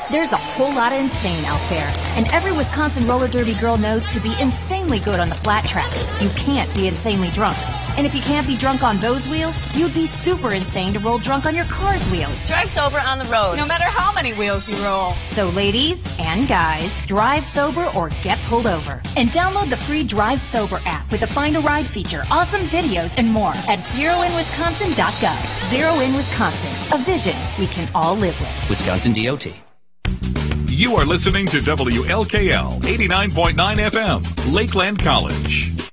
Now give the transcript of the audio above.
There's a whole lot of insane out there, and every Wisconsin roller derby girl knows to be insanely good on the flat track, you can't be insanely drunk. And if you can't be drunk on those wheels, you'd be super insane to roll drunk on your car's wheels. Drive sober on the road, no matter how many wheels you roll. So ladies and guys, drive sober or get pulled over. And download the free Drive Sober app with a Find a Ride feature, awesome videos, and more at zeroinwisconsin.gov. Zero in Wisconsin, a vision we can all live with. Wisconsin DOT. You are listening to WLKL 89.9 FM, Lakeland College.